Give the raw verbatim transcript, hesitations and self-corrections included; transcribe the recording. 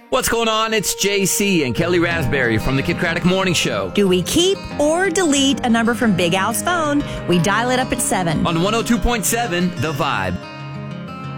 What's going on? It's J C and Kelly Raspberry from the Kid Craddock Morning Show. Do we keep or delete a number from Big Al's phone? We dial it up at seven. On one oh two point seven, The Vibe.